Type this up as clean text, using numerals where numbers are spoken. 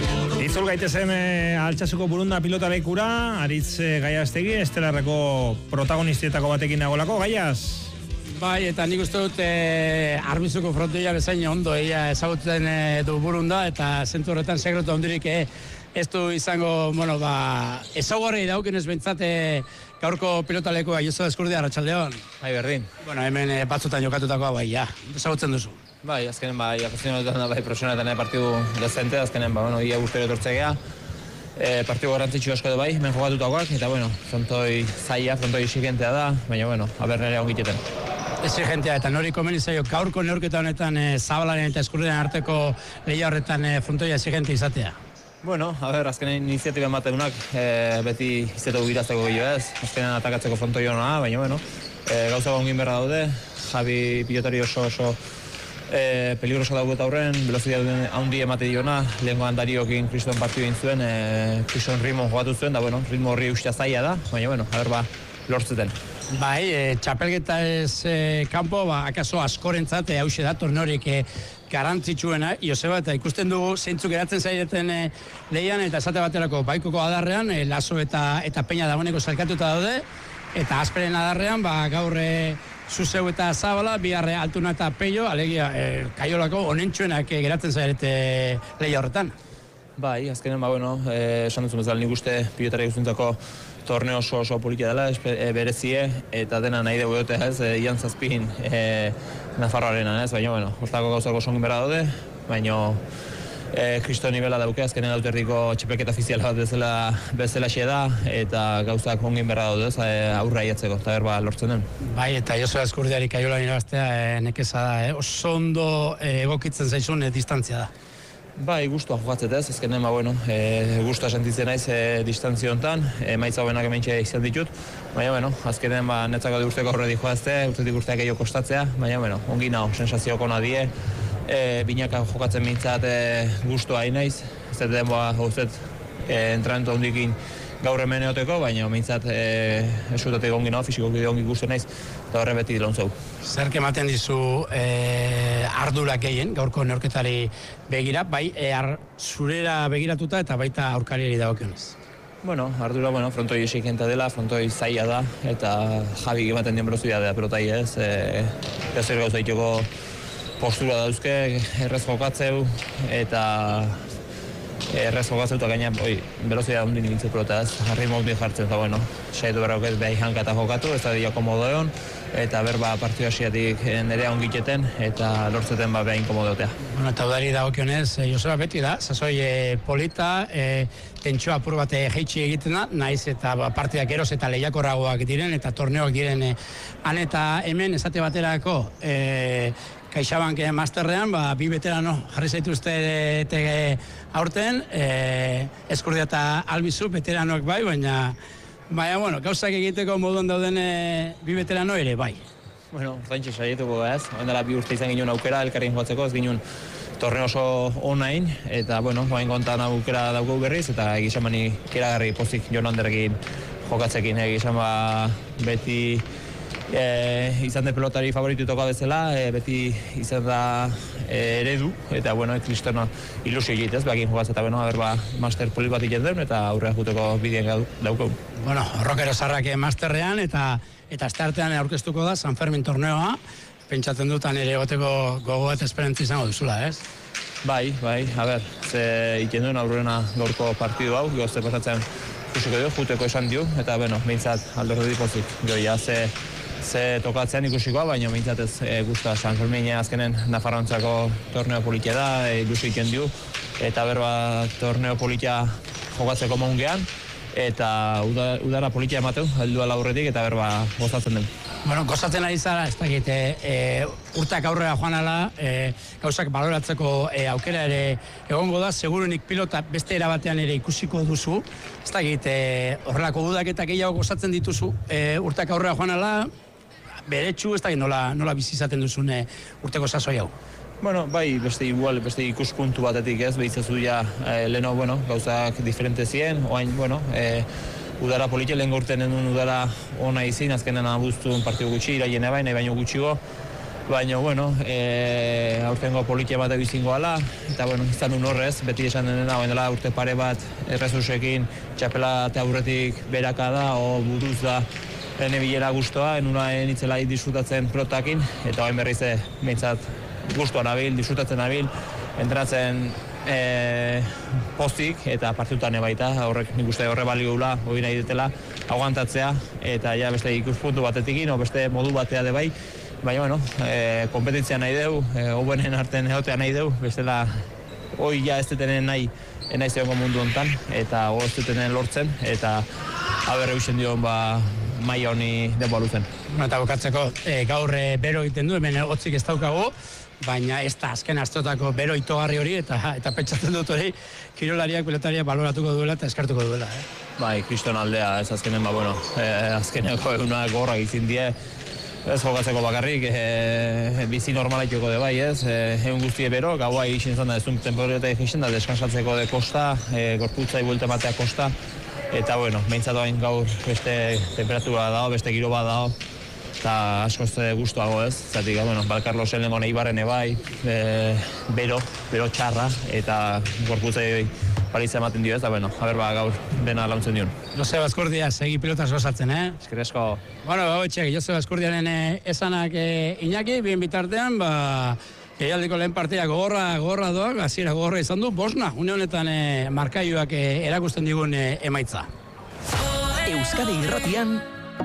Itzul gaitezen Altsasuko Burunda pilota lekura, Aritz Gaiastegi, estelarreko protagonistietako batekin nagolako, Gaiaz? Bai, eta nik uste dut Arbizuko frontoia bezain ondo ezagutzen du Burunda, eta zentu horretan sekretu ondirik ez du izango, ezaugarri daukenez bentsate gaurko pilotalekua Josu Eskurdia, Arratsaldeon. Bai, berdin. Hemen batzutan jokatutakoa bai, ezagutzen duzu. Bai, azkenen afizionetan da profesionaletan partidu dezente, azkenen ia guztero etortzegea. Partidu garrantzitsu asko edo bai, hemen jokatutakoak, eta frontoi zaila, frontoi exigentea da, baina, aber nire ongiteten. Exigentea, eta nori komeni zaio gaurko neurketa honetan Zabalaren eta Eskurdiaren arteko lehia horretan frontoia exigentea izatea? Azkenen iniziatiba ematenunak beti izetu girazteko gehiago ez, azkenen atakatzeko frontoi hona, baina, gauza gongin berra daude, Javi pilotari oso peligroso dago eta horren, velozitate handi emate diona, lehenkoan Dariokin Kriston partidu egin zuen, Kriston ritmo jogatu zuen, da ritmo horri ustea zaila da, baina, lortzeten. Bai, txapelketa ez kanpo, akaso askorentzat hauxe da, torneorik garantzitsuena, Joseba, eta ikusten dugu zeintzuk geratzen zaireten lehian, eta esate baterako baikoko adarrean, Laso eta Peña dagoeneko salkatuta daude, eta Asperen adarrean, gaur Zuzeu eta Zabala, biharre Altuna eta Peio, alegia Kaiolako onentsuenak geratzen zairete lehia horretan. Bai, azkenen, esan duzun bezala nik uste pilotari guztientzako torneo oso politia dela, berezie, eta dena nahi dugu dute ez, ian zazpin Nafarroarena ez, baina, hortako gauzako songin berra daude, baina Kristo nivela dauke, azkenen auterdiko txepelketa ofiziala bat bezala da, eta gauzak ongin berra daude ez, aurra iatzeko, eta lortzen den. Bai, eta Josu Eskurdiari Kaiolan irabaztea nekeza da, oso ondo egokitzen zaizun distantzia da. Bai, gustua jokatzet ez, azkenen, gustua sentitzen naiz distantzio honetan, emaitza hobenak hementxe izan ditut, baina, azkenen, netzako de urteko horre dihoazte, urtetik urteak egio kostatzea, baina, ongi nao, sensazioko nadie, binaka jokatzen mintzat gustua hain naiz, ez dut denboa gauzet entrenamentu hondikin gaur hemen eoteko, baina mintzat esutatik ongi nao, fisikoki ongi guztu naiz, eta horre beti lontzau. Zerk ematen dizu ardurak gehien, gaurko neurketari begira, bai zurera begiratuta eta baita aurkariari dagokionez? Ardura, frontoi esikenta dela, frontoi zaila da, eta Javi ematen dien berozia da pelotai ez, zer gauza itoko postura dauzke, errez jokatzeu, eta errez jokatzeu eta gaina berozia hundin nintzen pelota ez, ritmo hundin jartzen, eta saiatu berraukez behi hanka eta jokatu, ez da dia komodo egon, eta partidu hasiatik nerea ongiteten, eta lortzeten behin komodotea. Eta udari dagokionez, Joseba beti da, sasoi polita, tentxo apur bat jeitsi egiten da, naiz eta partidak eroz eta lehiakorragoak diren, eta torneoak diren han eta hemen esate baterako Kaixabank masterrean, bi veterano jarri zaituzte aurten, Eskurdia eta Albizu, veteranoak bai, baina, gauzak egiteko moduan dauden bi veterano ere bai. Zaintxe saietuko ez, ondela 2 urte izan ginen aukera, elkarrin joatzeko, ez ginen torneo oso onain, eta, bain kontan aukera dauko berriz, eta egizamani keragarri pozik Jon Anderekin jokatzekin, egizama beti izan de pelotari favoritutoka bezala, beti izan da eredu, eta, Kristono ilusio egitez, behakin jokatzea, eta, master polit bat egiten eta aurreak juteko bideen dauko. Rokero Zarrak masterrean, eta estartean aurkeztuko da San Fermin torneoa, pentsatzen dutan ere egoteko gogo eta esperantzi izango duzula, ez? Bai, ze iten duen aurrena gaurko partidu hau, gozte pasatzen ikusiko du, juteko esan dio, eta, behintzat aldorro dipozik, joia, ze tokatzean ikusikoa, baina behintzat ez guztua San Fermina azkenen Nafarroantzako torneo politia da, ilusio iten dio, eta torneo politia jokatzeko mongean, eta udara politia emateu, heldu ala aurretik, eta gozatzen den. Gozatzen ari zara, ez dakit, urtak aurrera joan ala, gauzak baloratzeko aukera ere egongo da, segurunik pilota beste erabatean ere ikusiko duzu, ez dakit, horrelako udaketak gehiago gozatzen dituzu, urtak aurrera joan ala, beretsu, ez dakit nola bizi izaten duzun urteko sasoi hau. Bai, beste ikuspuntu batetik ez, behitzazu ja, leheno, gauzak diferente ziren, oain, udara politia lehen gaurten edun udara ona izin, azkenen abuztun partidu gutxi, iraien ebain, baino gutxigo, Baina, bueno, aurtengo politia bat egizingo ala, eta, bueno, izan un horrez, beti esan denena, dela urte pare bat errezusekin, txapela eta aurretik beraka da, o buruz da, ene bilera guztua, enuna enitzela disfrutatzen protakin, eta hain berriz behintzat guztua nabil, disfrutatzen nabil, entratzen pozik eta partidutan baita, horrek nik uste horre balioula, hori nahi dutela, aguantatzea, eta ja beste ikuspuntu batetikin, o beste modu batea de bai, baina, bueno, kompetitzia nahi deu, hobenen arten egotea nahi deu, bestela, hoi ja ez detenen nahi, enaiz egongo mundu hontan, eta ez detenen lortzen, eta haber eusen dion, maila honi denboa luzen. Eta bukatzeko, gaur bero egiten du, hemen hotzik ez daukagu, baina ez da azken astotako bero itogarri hori, eta pentsatzen dut hori, kirolariak, pilotaria baloratuko duela eta eskartuko duela. Bai, kriston aldea, ez azkenen, azkeneko eguna gorra egiten die, ez jokatzeko bakarrik, bizi normala itoko de bai, ez, egun guztie bero, gaua egiten zan da, ez dut temporeta egiten da, deskansatzeko de kosta, gorputza buelta matea kosta, eta, bueno, behintzatoain gaur beste temperatura dago, beste giro bat dago, eta askoz gustuago ez, zatik, bueno, Balkarlosen lengo nahi barren ebai, bero txarra, eta gorputzei balitza ematen dio ez, da, bueno, haber gaur dena launtzen dion. Joseba Azkurdia, segi pilotaz gozatzen, Eskerrik asko. Bueno, txek, Joseba Azkurdiaren esanak Iñaki, bien bitartean, Eialdiko lehen partia gogorra doak, hasiera gogorra izan du, bosna, une honetan markailuak erakusten digun emaitza. Euskadi Irratian